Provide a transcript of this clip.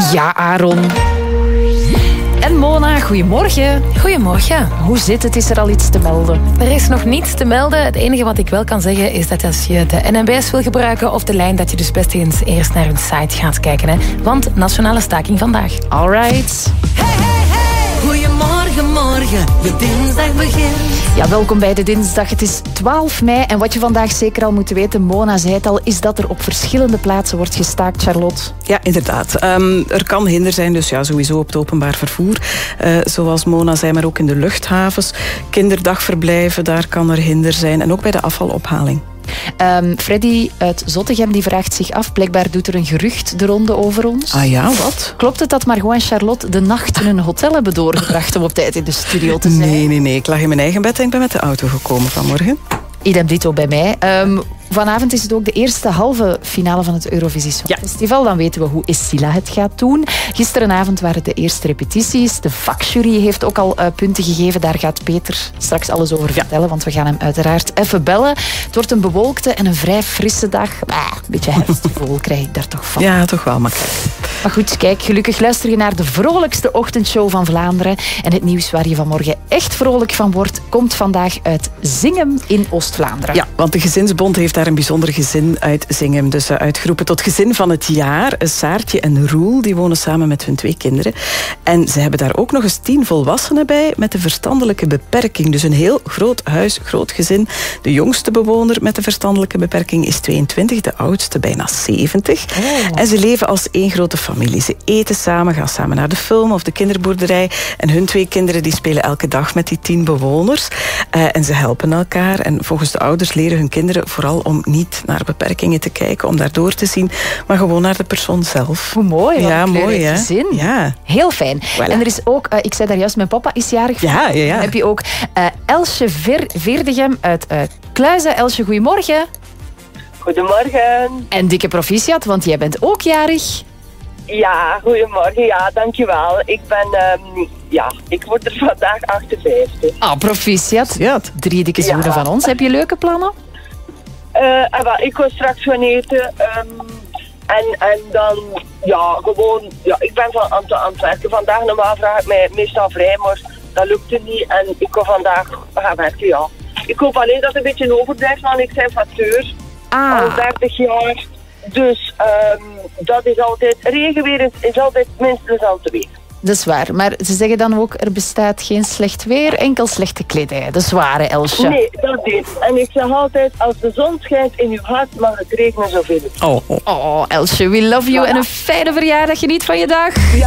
Ja, Aaron. En Mona, goedemorgen. Goedemorgen. Hoe zit het? Is er al iets te melden? Er is nog niets te melden. Het enige wat ik wel kan zeggen is dat als je de NMBS wil gebruiken of de lijn, dat je dus best eens eerst naar hun site gaat kijken. Hè? Want nationale staking vandaag. Alright. Hey, hey, hey. Goedemorgen, morgen. Je dinsdag begint. Ja, welkom bij de dinsdag. Het is 12 mei en wat je vandaag zeker al moet weten, Mona zei het al, is dat er op verschillende plaatsen wordt gestaakt, Charlotte. Ja, inderdaad. Er kan hinder zijn, dus ja, sowieso op het openbaar vervoer. Zoals Mona zei, maar ook in de luchthavens. Kinderdagverblijven, daar kan er hinder zijn. En ook bij de afvalophaling. Freddy uit Zottegem die vraagt zich af, blijkbaar doet er een gerucht de ronde over ons. Ah ja, wat? Klopt het dat Margot en Charlotte de nacht in een hotel hebben doorgebracht om op tijd in de studio te zijn? Nee. Ik lag in mijn eigen bed en ik ben met de auto gekomen vanmorgen. Idem dito bij mij. Vanavond is het ook de eerste halve finale van het Eurovisie Songfestival. Dan weten we hoe Essila het gaat doen. Gisterenavond waren de eerste repetities. De vakjury heeft ook al punten gegeven. Daar gaat Peter straks alles over vertellen, want we gaan hem uiteraard even bellen. Het wordt een bewolkte en een vrij frisse dag. Een beetje herfstgevoel krijg ik daar toch van. Ja, toch wel, maar goed, kijk, gelukkig luister je naar de vrolijkste ochtendshow van Vlaanderen. En het nieuws waar je vanmorgen echt vrolijk van wordt, komt vandaag uit Zingem in Oost-Vlaanderen. Ja, want de Gezinsbond heeft daar een bijzonder gezin uit Zingem. Dus uitgeroepen tot gezin van het jaar. Saartje en Roel, die wonen samen met hun 2 kinderen. En ze hebben daar ook nog eens 10 volwassenen bij met een verstandelijke beperking. Dus een heel groot huis, groot gezin. De jongste bewoner met een verstandelijke beperking is 22, de oudste bijna 70. Oh. En ze leven als één grote familie. Ze eten samen, gaan samen naar de film of de kinderboerderij. En hun 2 kinderen die spelen elke dag met die 10 bewoners. En ze helpen elkaar. En volgens de ouders leren hun kinderen vooral om niet naar beperkingen te kijken, om daardoor te zien, maar gewoon naar de persoon zelf. Hoe mooi. Ja, mooi, hè? Gezin. Ja. Heel fijn. Voilà. En er is ook, ik zei daar juist, mijn papa is jarig. Ja. Dan heb je ook Elsje Veerdegem uit Kluizen. Elsje, goedemorgen. Goedemorgen. En dikke proficiat, want jij bent ook jarig. Ja, goedemorgen. Ja, dankjewel. Ik word er vandaag 58. Proficiat. Ja. 3 dikke zoenen van ons. Heb je leuke plannen? Ik wil straks gaan eten. En dan, ik ben aan het werken. Vandaag normaal vraag ik mij meestal vrij, maar dat lukte niet. En ik wil vandaag gaan werken, ja. Ik hoop alleen dat het een beetje overdrijft, want ik ben facteur. Al 30 jaar. Dus dat is altijd, regenweer is altijd minstens al te weten. Dat is waar, maar ze zeggen dan ook, er bestaat geen slecht weer, enkel slechte kledij. Dat is waar, hè, Elsje? Nee, dat is. En ik zeg altijd, als de zon schijnt in uw hart, mag het regenen zoveel. Oh, Elsje, we love you. En een fijne verjaardag, geniet van je dag. Ja.